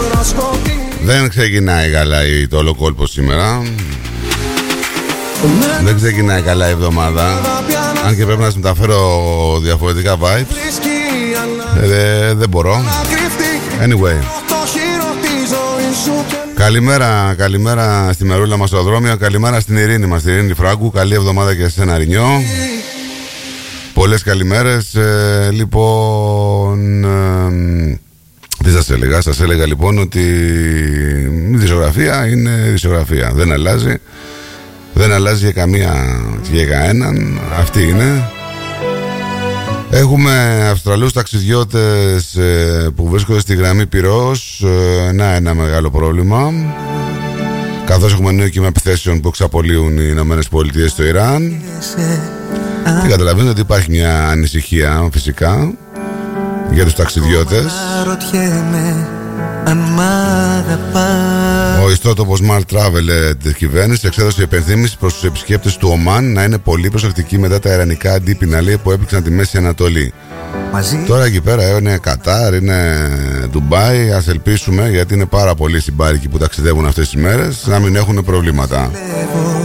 Δεν ξεκινάει καλά το όλο κόλπο σήμερα. Δεν ξεκινάει καλά η εβδομάδα. Αν και πρέπει να σας μεταφέρω διαφορετικά vibes. Δεν μπορώ. Anyway, καλημέρα στη Μερούλα μας στο δρόμιο. Καλημέρα στην Ειρήνη μας, την Ειρήνη Φράγκου. Καλή εβδομάδα και σε ένα Ρινιό. Πολλές καλημέρες. Λοιπόν, τι σας έλεγα? Σας έλεγα λοιπόν ότι η δισογραφία είναι δισογραφία. Δεν αλλάζει. Δεν αλλάζει για κανέναν. Αυτή είναι. Έχουμε Αυστραλούς ταξιδιώτες που βρίσκονται στη γραμμή Πυρός. Ένα μεγάλο πρόβλημα. Καθώς έχουμε νέο κύμα επιθέσεων που εξαπολύουν οι Ηνωμένες Πολιτείες στο Ιράν. Και καταλαβαίνετε ότι υπάρχει μια ανησυχία φυσικά για τους ταξιδιώτες. Ο ιστότοπος Smart Travel της κυβέρνησης εξέδωσε υπενθύμηση προς τους επισκέπτες του Ομάν να είναι πολύ προσεκτικοί μετά τα ιρανικά αντίπεινα που έπαιξαν τη Μέση Ανατολή. Τώρα εκεί πέρα είναι Κατάρ, είναι Ντουμπάι. Ας ελπίσουμε, γιατί είναι πάρα πολλοί συμπάρικοι που ταξιδεύουν αυτές τις μέρες, να μην έχουν προβλήματα.